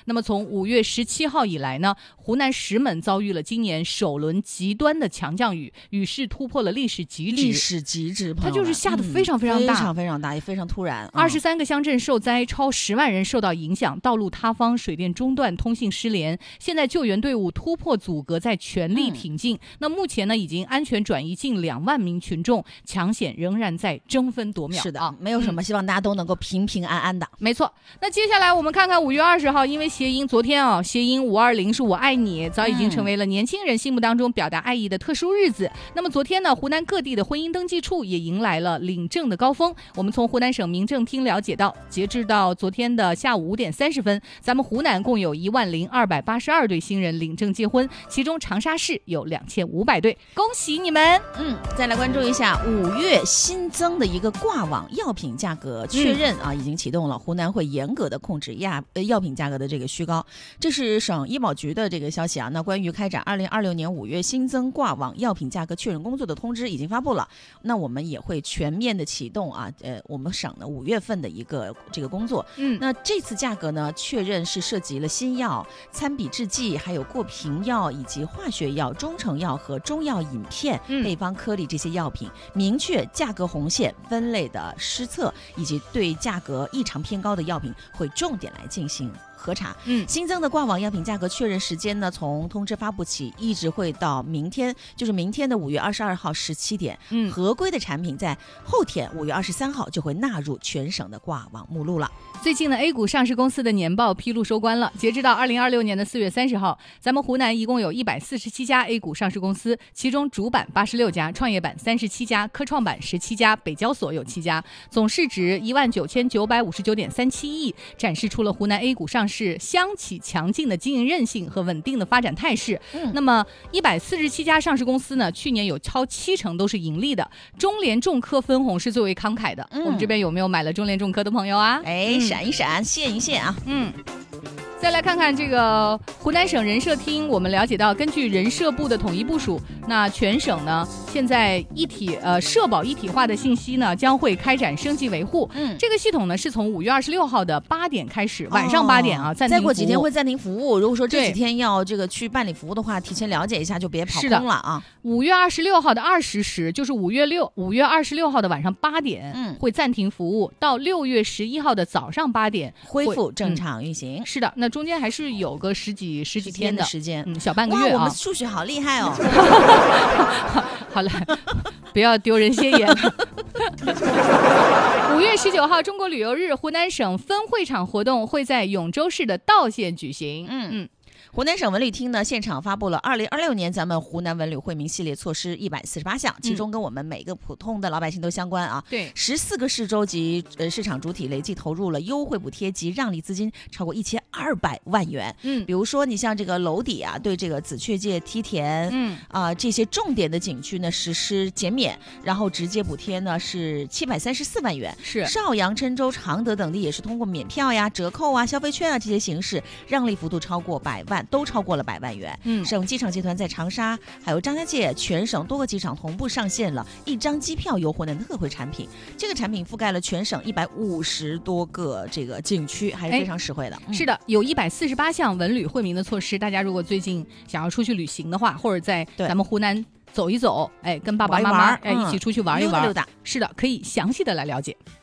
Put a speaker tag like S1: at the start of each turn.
S1: 那么从5月17号以来呢，湖南石门遭遇了今年首轮极端的强降雨，雨势突破了历史极值，它就是下得非常非常大，
S2: 非常非常大，也非常突然。
S1: 23个乡镇受灾，超10万人受到影响，道路塌方，水电中断，通信失联。现在救援队伍突破阻隔，在全力挺进。那目前呢，已经安全转移近2万名群众，抢险仍然在争分夺秒。
S2: 是的，没有什么，希望大家都能够平平安安的。
S1: 没错。那接下来我们看看5月20号，因为谐音，昨天谐音520是我爱你，早已经成为了年轻人心目当中表达爱意的特殊日子。那么昨天呢，湖南各地的婚姻登记处也迎来了领证的高峰。我们从湖南省民政厅了解到，截至到昨天的下午5点30分，咱们湖南共有10282对新人领证结婚，其中长沙市有2500对，恭喜你们！
S2: 再来关注一下5月新增的一个挂网药品价格确认已经启动了，湖南会严格的控制药品价格的这个虚高。这是省医保局的这个消息啊。那关于开展2026年5月新增挂网药品价格确认工作的通知已经发布了，那我们也会全面的启动我们省的5月份的一个这个工作。那这次价格呢，确认是涉及了新药、参比制剂，还有过瓶药以及化学药、中成药和中药饮片、配方颗粒这些药品，明确价格红线分类的施策，以及对价格异常偏高的药品会重点来进行核查。新增的挂网药品价格确认时间呢，从通知发布起一直会到明天，就是明天的5月22号17点。合规的产品在后天5月23号就会纳入全省的挂网目录了。
S1: 最近呢 A 股上市公司的年报披露收官了。截止到2026年的4月30号，咱们湖南一共有147家 A 股上市公司，其中主板86家，创业板37家，科创板17家，北交所有7家，总市值19959.37亿，展示出了湖南 A 股上市相起强劲的经营韧性和稳定的发展态势。那么147家上市公司呢，去年有超70%都是盈利的，中联重科分红是最为慷慨的。我们这边有没有买了中联重科的朋友啊？
S2: 闪一闪，现一现啊。
S1: 再来看看这个湖南省人社厅，我们了解到，根据人社部的统一部署，那全省呢现在社保一体化的信息呢将会开展升级维护。这个系统呢是从5月26号的8点开始，晚上8点暂停服务。
S2: 再过几天会暂停服务。如果说这几天要这个去办理服务的话，提前了解一下，就别跑空了啊。
S1: 5月26号的20时，就是5月26号的晚上8点，会暂停服务，到6月11号的早上8点
S2: 恢复正常运行。
S1: 是的，那中间还是有个十几天的
S2: 时间，
S1: 小半个月啊。
S2: 我们数学好厉害哦。
S1: 好了，不要丢人现眼。5月19号，中国旅游日，湖南省分会场活动会在永州市的道县举行。
S2: 湖南省文旅厅呢，现场发布了2026年咱们湖南文旅惠民系列措施148项，其中跟我们每个普通的老百姓都相关啊。
S1: 对
S2: ，14个市州及市场主体累计投入了优惠补贴及让利资金超过1200万元。比如说你像这个娄底对这个紫雀界、梯田这些重点的景区呢实施减免，然后直接补贴呢是734万元。
S1: 是
S2: 邵阳、郴州、常德等地也是通过免票呀、折扣消费券这些形式，让利幅度超过100万。都超过了100万元。省机场集团在长沙还有张家界全省多个机场同步上线了1张机票游湖南特惠产品，这个产品覆盖了全省150多个这个景区，还是非常实惠的。
S1: 是的，有148项文旅惠民的措施，大家如果最近想要出去旅行的话，或者在咱们湖南走一走，跟爸爸妈妈一起出去玩一玩，
S2: 溜达。
S1: 是的，可以详细的来了解。